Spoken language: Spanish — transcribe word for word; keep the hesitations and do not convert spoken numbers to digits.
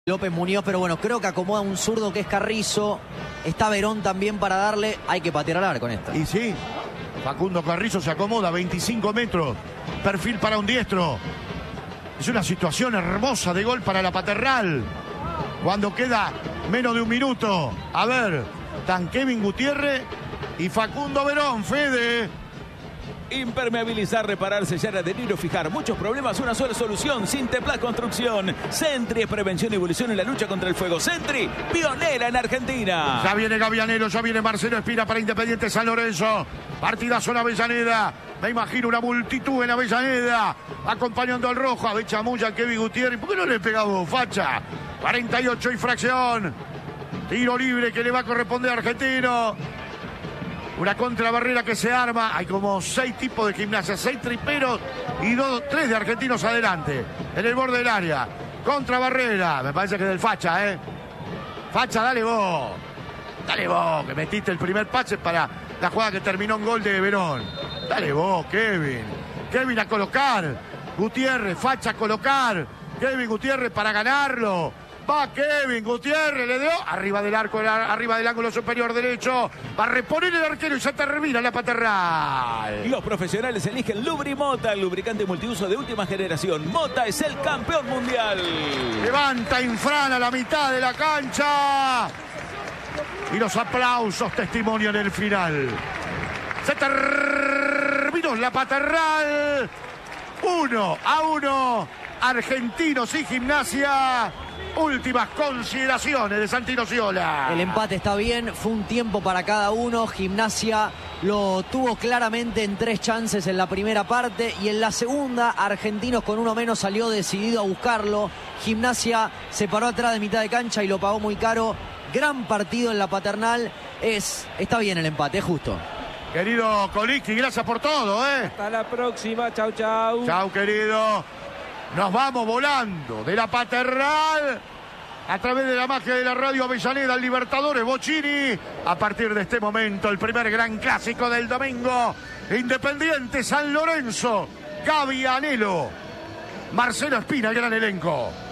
López Muñoz, pero bueno, creo que acomoda un zurdo que es Carrizo. Está Verón también para darle. Hay que patear al arco con esta. Y sí, Facundo Carrizo se acomoda, veinticinco metros. Perfil para un diestro. Es una situación hermosa de gol para la Paternal. Cuando queda menos de un minuto. A ver, están Kevin Gutiérrez y Facundo Verón. Fede. Impermeabilizar, reparar, sellar, adherir o fijar. Muchos problemas, una sola solución. Sinteplas Construcción. Sentry es prevención y evolución en la lucha contra el fuego. Sentry, pionera en Argentina. Ya viene Gavianelo, ya viene Marcelo Espina para Independiente San Lorenzo. Partidazo en Avellaneda. Me imagino una multitud en Avellaneda. Acompañando al rojo. A Bechamulla, Kevin Gutiérrez. ¿Por qué no le pegamos, facha? cuarenta y ocho y fracción. Tiro libre que le va a corresponder a Argentino. Una contrabarrera que se arma. Hay como seis tipos de gimnasia, seis triperos y dos, tres de argentinos adelante. En el borde del área. Contrabarrera. Me parece que es del Facha, ¿eh? Facha, dale vos. Dale vos, que metiste el primer pase para la jugada que terminó en gol de Verón. Dale vos, Kevin. Kevin a colocar. Gutiérrez, Facha a colocar. Kevin Gutiérrez para ganarlo. Va Kevin Gutiérrez, le dio arriba del arco, arriba del ángulo superior derecho. Va a reponer el arquero y se termina la Paternal. Los profesionales eligen Lubrimota, el lubricante multiuso de última generación. Mota es el campeón mundial. Levanta Infran a la mitad de la cancha. Y los aplausos testimonian el final. Se terminó la Paternal. Uno a uno. Argentinos y Gimnasia. Últimas consideraciones de Santino Sciola. El empate está bien, fue un tiempo para cada uno. Gimnasia lo tuvo claramente en tres chances en la primera parte y en la segunda Argentinos con uno menos salió decidido a buscarlo. Gimnasia se paró atrás de mitad de cancha y lo pagó muy caro. Gran partido en la Paternal. Es, está bien el empate, es justo. Querido Coliski, gracias por todo, ¿eh? Hasta la próxima, chau, chau. Chau, querido. Nos vamos volando de la Paternal a través de la magia de la radio Avellaneda, el Libertadores Bocchini. A partir de este momento, el primer gran clásico del domingo. Independiente San Lorenzo, Gavianelo, Marcelo Espina, el gran elenco.